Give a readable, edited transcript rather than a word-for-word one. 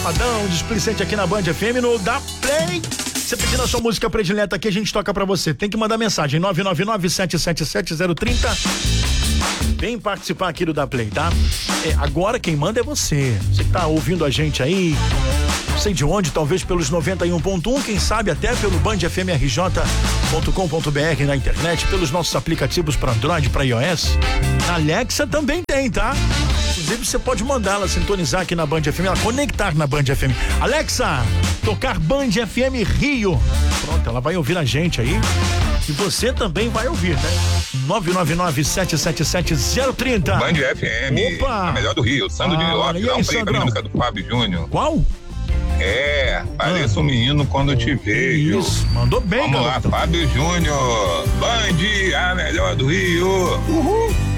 sabadão, displicente aqui na Band FM no Da Play. Você pedindo a sua música predileta aqui, a gente toca pra você. Tem que mandar mensagem, 999-777-030. Vem participar aqui do Da Play, tá? Agora quem manda é você. Você que tá ouvindo a gente aí, não sei de onde, talvez pelos 91.1, quem sabe até pelo bandfmrj.com.br na internet, pelos nossos aplicativos para Android, para iOS. Na Alexa também tem, tá? Inclusive você pode mandar ela sintonizar aqui na Band FM, ela conectar na Band FM. Alexa, tocar Band FM Rio. Pronto, ela vai ouvir a gente aí. E você também vai ouvir, né? 999-777-030. Band FM. Opa! A melhor do Rio. Sandro de York. Dá um play pra música do Fábio Júnior. Qual? Pareço um menino quando te vejo. Isso, mandou bem, Vamos garoto. lá, Fábio Júnior. Band, a melhor do Rio. Uhul.